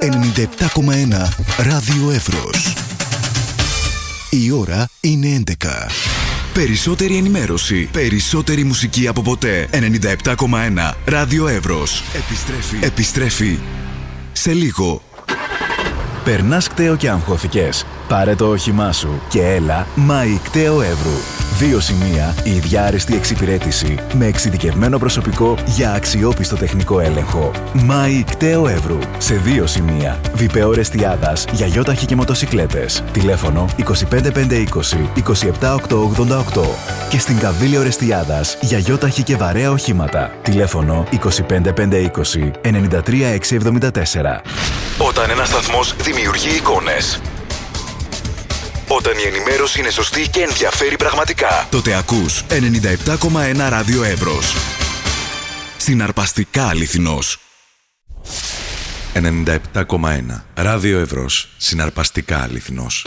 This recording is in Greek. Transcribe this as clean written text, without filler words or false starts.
97,1 Ράδιο Εύρος. Η ώρα είναι 11. Περισσότερη ενημέρωση, περισσότερη μουσική από ποτέ. 97,1 Ράδιο Εύρος. Επιστρέφει σε λίγο. Περνάς κταίο και αγχώθηκες? Πάρε το όχημά σου και έλα Μάη Κταίο Εύρου. 2 σημεία, η ίδια άριστη εξυπηρέτηση με εξειδικευμένο προσωπικό για αξιόπιστο τεχνικό έλεγχο. Μάη Κταίο Εύρου. Σε 2 σημεία. Βιπεό Ρεστιάδας για γιόταχη και μοτοσικλέτες. Τηλέφωνο 25520 27888. Και στην Καβίλιο Ρεστιάδας για γιόταχη και βαρέα οχήματα. Τηλέφωνο 25520 93674. Όταν ένας σταθμός δημιουργεί εικόνες, όταν η ενημέρωση είναι σωστή και ενδιαφέρει πραγματικά, τότε ακούς 97,1 Ράδιο Εύρος. Συναρπαστικά αληθινός. 97,1 Ράδιο Εύρος. Συναρπαστικά αληθινός.